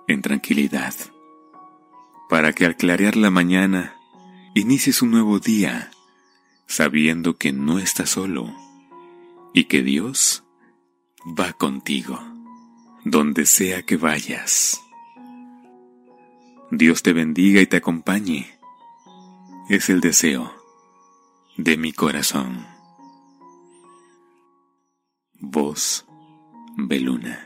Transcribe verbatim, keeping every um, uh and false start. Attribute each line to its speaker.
Speaker 1: en tranquilidad, para que al clarear la mañana inicies un nuevo día, sabiendo que no estás solo y que Dios va contigo, donde sea que vayas. Dios te bendiga y te acompañe. Es el deseo de mi corazón. Voz Beluna.